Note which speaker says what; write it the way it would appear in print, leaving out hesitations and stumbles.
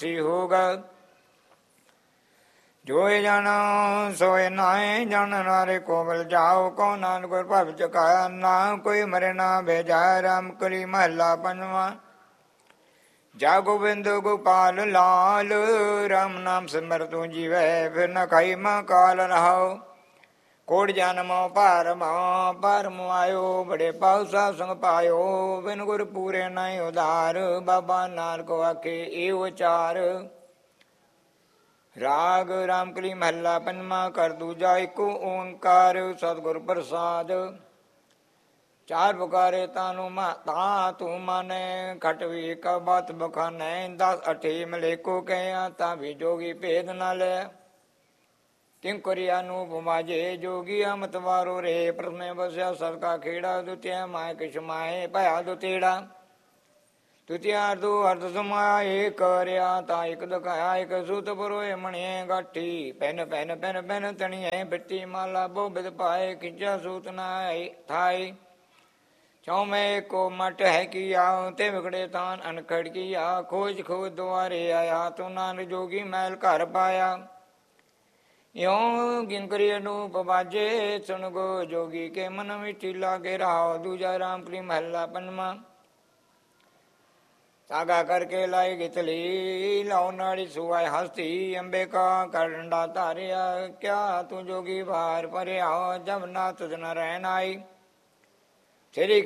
Speaker 1: ਹੋਗਾ। जोए जाना सोए नाए जन नारे को मिल जाओ को नानक प्रभ चुकाया ना कोई मरे ना भेजा। राम कली महला पंजवा। जा गोविंद गोपाल लाल राम नाम सिमर तू जीवै फिर न खाई मां काल रहाओ। कोट जन्म पार आयो बड़े पाउ साह संग पायो बिन गुर पूरे नहीं उधार। बाबा नानक आखे ए उचार। राग रामकली महला पंजवा कर दूजा एको ओंकार सतगुर प्रसाद। चार पुकारे तानु तू माने खटवी का बात बखाने 10 अठे मले को कह ता भी जोगी भेद न ले। किंकुरिया नु बुमाजे जोगी अमत वारो रे प्रथमे बस्या सबका खेड़ा द्वितीय माए किश माए भया दुतेड़ा। तुतिया दो अर्ध समाए करया ता एक दखाया एक सूत परोए मणिये गाठी। पैन पैन पैन पैन तणिये बिट्टी माला बो बिद पाए खिंचा सूत नाय थाई। चौमे को मट है किया ते बिगड़े तान अनखड़ किया। खोज खोज द्वारे आया तो नानक जोगी मैल घर पाया। यो गिनकरी अनूप बाजे सुन गो जोगी के मन मिठी लागे रहा। दूजा रामकली महला पंजवा। सागा करके लाई गितली लाओ नाड़ी सुआय हस्ती। अंबे का करंडा तारिया क्या तू जोगी बाहर पर आओ जब ना तुझ न रहन आई। तेरी